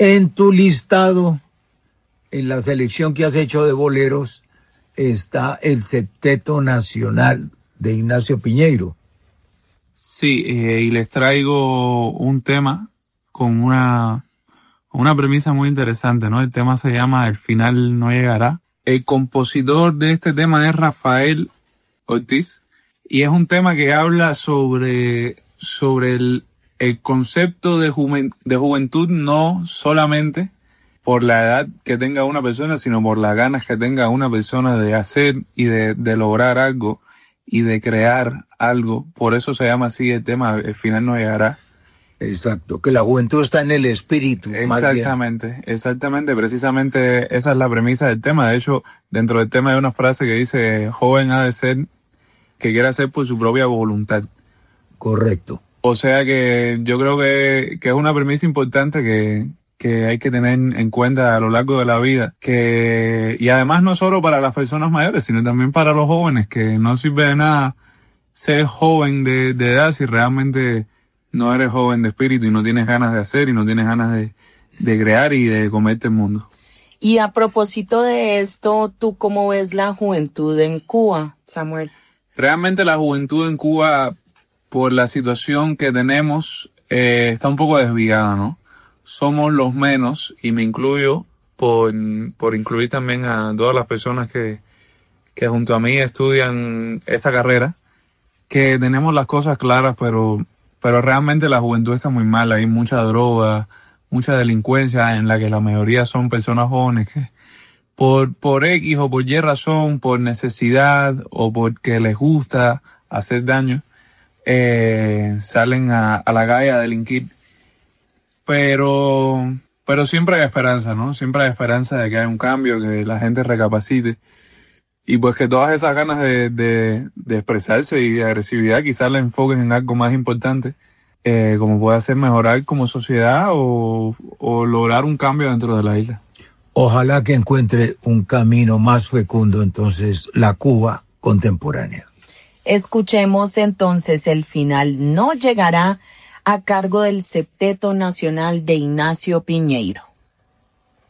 En tu listado, en la selección que has hecho de boleros, está el Septeto Nacional de Ignacio Piñeiro. Sí, y les traigo un tema con una premisa muy interesante, ¿no? El tema se llama El final no llegará. El compositor de este tema es Rafael Ortiz y es un tema que habla sobre el concepto de juventud, no solamente por la edad que tenga una persona, sino por las ganas que tenga una persona de hacer y de lograr algo y de crear algo. Por eso se llama así el tema, El final no llegará. Exacto, que la juventud está en el espíritu. Exactamente, precisamente esa es la premisa del tema. De hecho, dentro del tema hay una frase que dice, joven ha de ser que quiera hacer por su propia voluntad. Correcto. O sea que yo creo que es una premisa importante que hay que tener en cuenta a lo largo de la vida, y además no solo para las personas mayores, sino también para los jóvenes, que no sirve de nada ser joven de edad si realmente no eres joven de espíritu y no tienes ganas de hacer y no tienes ganas de crear y de comerte el mundo. Y a propósito de esto, ¿tú cómo ves la juventud en Cuba, Samuel? Realmente la juventud en Cuba, por la situación que tenemos, está un poco desviada, ¿no? Somos los menos, y me incluyo por incluir también a todas las personas que junto a mí estudian esta carrera, que tenemos las cosas claras, pero realmente la juventud está muy mal. Hay mucha droga, mucha delincuencia, en la que la mayoría son personas jóvenes que por X o por Y razón, por necesidad o porque les gusta hacer daño, salen a la calle a delinquir. Pero siempre hay esperanza, ¿no? Siempre hay esperanza de que haya un cambio, que la gente recapacite. Y pues que todas esas ganas de expresarse y de agresividad quizás la enfoquen en algo más importante, como puede ser mejorar como sociedad o lograr un cambio dentro de la isla. Ojalá que encuentre un camino más fecundo entonces la Cuba contemporánea. Escuchemos entonces El final no llegará, a cargo del Septeto Nacional de Ignacio Piñeiro.